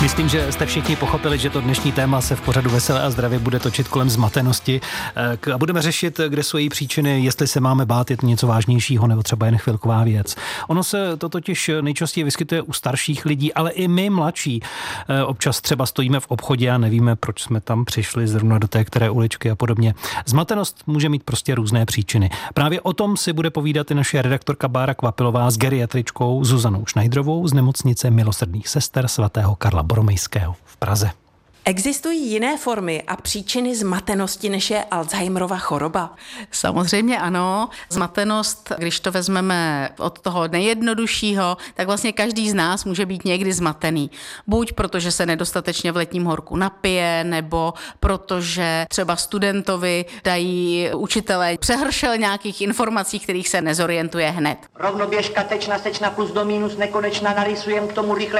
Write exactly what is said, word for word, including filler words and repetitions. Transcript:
Myslím, že jste všichni pochopili, že to dnešní téma se v pořadu Veselé a zdravě bude točit kolem zmatenosti a budeme řešit, kde jsou její příčiny, jestli se máme bát, je to něco vážnějšího nebo třeba jen chvilková věc. Ono se to totiž nejčastěji vyskytuje u starších lidí, ale i my mladší. Občas třeba stojíme v obchodě a nevíme, proč jsme tam přišli zrovna do té které uličky a podobně. Zmatenost může mít prostě různé příčiny. Právě o tom si bude povídat i naše redaktorka Bára Kvapilová s geriatričkou Zuzanou Šnajdrovou z nemocnice Milosrdných sester svatého Karla Boromejského v Praze. Existují jiné formy a příčiny zmatenosti, než je Alzheimerova choroba? Samozřejmě ano. Zmatenost, když to vezmeme od toho nejjednoduššího, tak vlastně každý z nás může být někdy zmatený. Buď protože se nedostatečně v letním horku napije, nebo protože třeba studentovi dají učitelé přehršel nějakých informací, kterých se nezorientuje hned. Rovnoběžka tečna sečna plus do minus nekonečna, narysujem k tomu rychle